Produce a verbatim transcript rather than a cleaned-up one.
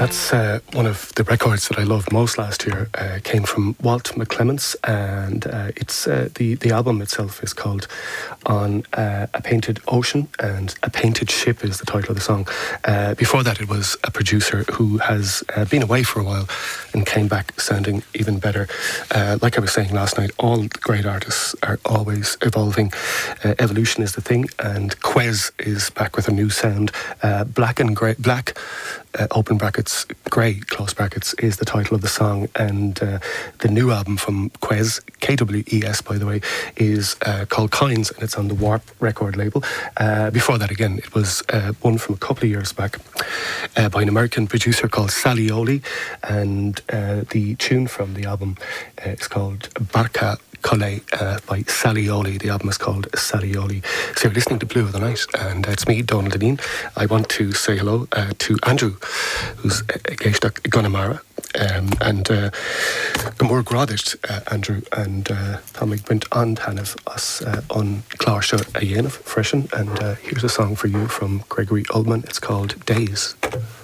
That's uh, one of the records that I loved most last year. Uh, came from Walt McClements, and uh, it's uh, the the album itself is called "On uh, a Painted Ocean," and "A Painted Ship" is the title of the song. Uh, before that, it was a producer who has uh, been away for a while and came back sounding even better. Uh, like I was saying last night, all great artists are always evolving. Uh, evolution is the thing, and Quez is back with a new sound. Uh, black and grey, black. Uh, open brackets, grey, close brackets, is the title of the song, and uh, the new album from Quez, K W E S by the way, is uh, called Coins, and it's on the Warp record label. Uh, before that, again, it was uh, one from a couple of years back uh, by an American producer called Salioli, and uh, the tune from the album uh, is called Barca Collet uh, by Salioli. The album is called Salioli. So you're listening to Blue of the Night, and it's me, Donald Deneen. I want to say hello uh, to Andrew, who's Geishtach Gunamara, um, and uh, Gomor Gradist, uh, Andrew, and Tommy went on Hanif us on Clarsha Ayenov Freshen, and uh, here's a song for you from Gregory Oldman. It's called Days.